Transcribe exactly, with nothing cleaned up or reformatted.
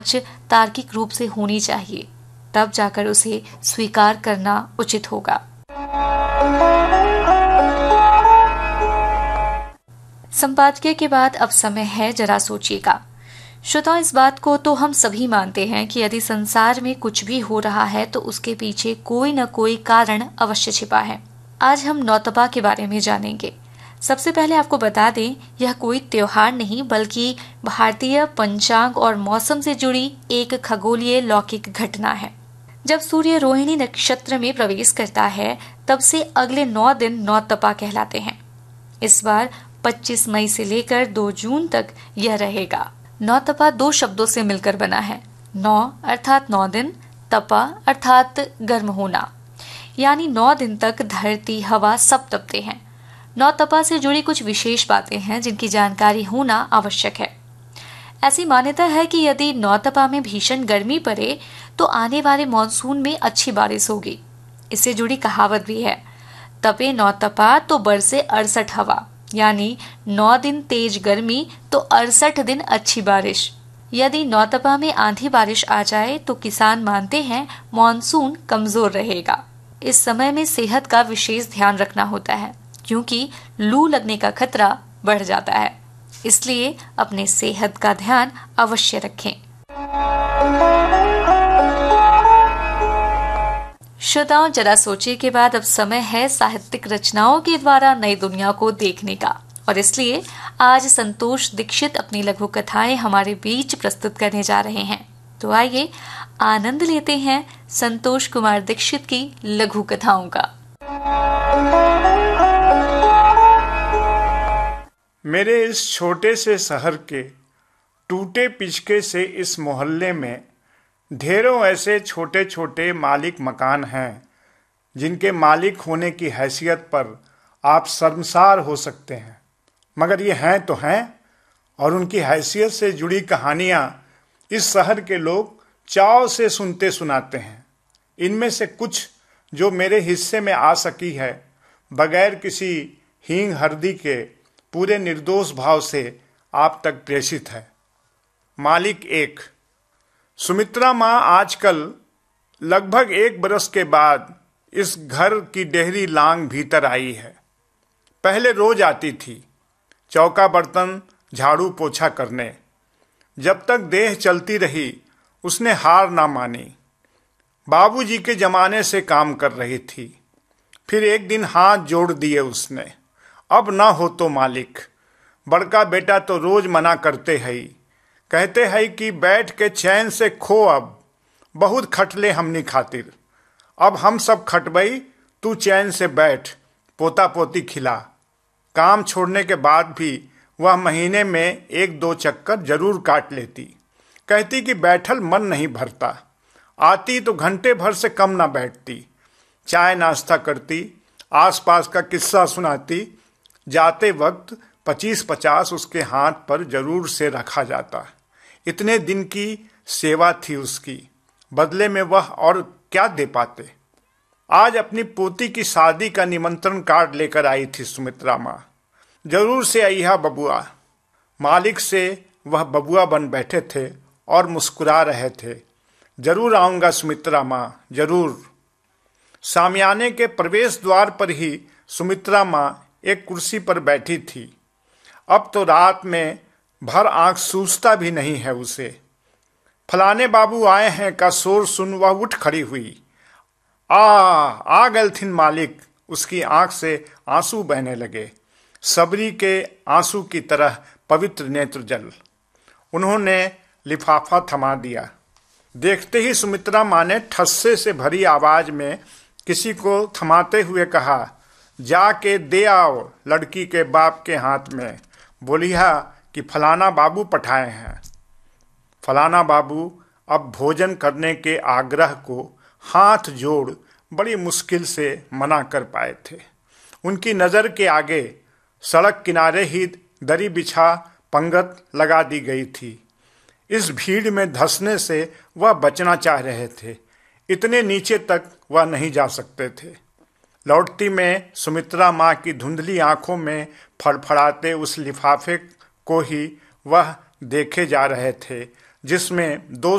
तार्किक रूप से होनी चाहिए, तब जाकर उसे स्वीकार करना उचित होगा। संपादकीय के बाद अब समय है जरा सोचिएगा। श्रोताओं, इस बात को तो हम सभी मानते हैं कि यदि संसार में कुछ भी हो रहा है तो उसके पीछे कोई न कोई कारण अवश्य छिपा है। आज हम नौतपा के बारे में जानेंगे। सबसे पहले आपको बता दें, यह कोई त्योहार नहीं बल्कि भारतीय पंचांग और मौसम से जुड़ी एक खगोलीय लौकिक घटना है। जब सूर्य रोहिणी नक्षत्र में प्रवेश करता है तब से अगले नौ दिन नौतपा कहलाते हैं। इस बार पच्चीस मई से लेकर दो जून तक यह रहेगा। नौतपा दो शब्दों से मिलकर बना है। नौ अर्थात नौ दिन, तपा अर्थात गर्म होना, यानी नौ दिन तक धरती हवा सब तपते हैं। नौतपा से जुड़ी कुछ विशेष बातें हैं जिनकी जानकारी होना आवश्यक है। ऐसी मान्यता है कि यदि नौतपा में भीषण गर्मी पड़े तो आने वाले मानसून में अच्छी बारिश होगी। इससे जुड़ी कहावत भी है, तपे नौतपा तो बरसे अड़सठ हवा, यानी नौ दिन तेज गर्मी तो अड़सठ दिन अच्छी बारिश। यदि नौतपा में आंधी बारिश आ जाए तो किसान मानते हैं मानसून कमजोर रहेगा। इस समय में सेहत का विशेष ध्यान रखना होता है क्योंकि लू लगने का खतरा बढ़ जाता है, इसलिए अपने सेहत का ध्यान अवश्य रखें। श्रोताओं, जरा सोचिए के बाद अब समय है साहित्यिक रचनाओं के द्वारा नई दुनिया को देखने का, और इसलिए आज संतोष दीक्षित अपनी लघु कथाएं हमारे बीच प्रस्तुत करने जा रहे हैं। तो आइए आनंद लेते हैं संतोष कुमार दीक्षित की लघु कथाओं का। मेरे इस छोटे से शहर के टूटे पिचके से इस मोहल्ले में ढेरों ऐसे छोटे छोटे मालिक मकान हैं जिनके मालिक होने की हैसियत पर आप शर्मसार हो सकते हैं, मगर ये हैं तो हैं, और उनकी हैसियत से जुड़ी कहानियाँ इस शहर के लोग चाव से सुनते सुनाते हैं। इनमें से कुछ जो मेरे हिस्से में आ सकी है, बगैर किसी हींग हरदी के पूरे निर्दोष भाव से आप तक प्रेषित है। मालिक एक। सुमित्रा माँ आजकल लगभग एक बरस के बाद इस घर की डेहरी लांग भीतर आई है। पहले रोज आती थी चौका बर्तन झाड़ू पोछा करने। जब तक देह चलती रही उसने हार ना मानी। बाबूजी के जमाने से काम कर रही थी। फिर एक दिन हाथ जोड़ दिए उसने, अब ना हो तो मालिक। बड़का बेटा तो रोज मना करते है, कहते हैं कि बैठ के चैन से खो, अब बहुत खटले हमनी खातिर। अब हम सब खटबई, तू चैन से बैठ, पोता पोती खिला। काम छोड़ने के बाद भी वह महीने में एक दो चक्कर जरूर काट लेती। कहती कि बैठल मन नहीं भरता। आती तो घंटे भर से कम ना बैठती। चाय नाश्ता करती, आसपास का किस्सा सुनाती। जाते वक्त पच्चीस पचास उसके हाथ पर जरूर से रखा जाता। इतने दिन की सेवा थी उसकी, बदले में वह और क्या दे पाते। आज अपनी पोती की शादी का निमंत्रण कार्ड लेकर आई थी सुमित्रा माँ। जरूर से अइहा बबुआ। मालिक से वह बबुआ बन बैठे थे और मुस्कुरा रहे थे। जरूर आऊंगा सुमित्रा माँ, जरूर। सामियाने के प्रवेश द्वार पर ही सुमित्रा माँ एक कुर्सी पर बैठी थी। अब तो रात में भर आंख सूझता भी नहीं है उसे। फलाने बाबू आए हैं का शोर सुन वह उठ खड़ी हुई। आ आ गलथिन मालिक। उसकी आंख से आंसू बहने लगे, सबरी के आंसू की तरह पवित्र नेत्र जल। उन्होंने लिफाफा थमा दिया। देखते ही सुमित्रा माँ ने ठस्से से भरी आवाज में किसी को थमाते हुए कहा, जाके दे आओ लड़की के बाप के हाथ में। बोलिया कि फलाना बाबू पठाए हैं। फलाना बाबू अब भोजन करने के आग्रह को हाथ जोड़ बड़ी मुश्किल से मना कर पाए थे। उनकी नज़र के आगे सड़क किनारे ही दरी बिछा पंगत लगा दी गई थी। इस भीड़ में धंसने से वह बचना चाह रहे थे। इतने नीचे तक वह नहीं जा सकते थे। लौटती में सुमित्रा माँ की धुंधली आंखों में फड़फड़ाते उस लिफाफे को ही वह देखे जा रहे थे जिसमें दो